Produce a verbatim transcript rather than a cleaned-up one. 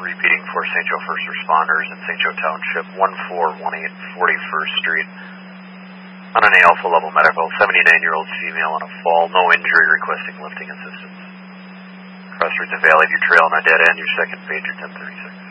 repeating for Saint Joe First Responders in Saint Joe Township, one four one eight forty-first Street. On an alpha level medical, seventy-nine-year-old female on a fall, no injury, requesting lifting assistance. Crossroads of Valley View Trail on a dead end, your second pager, ten thirty-six.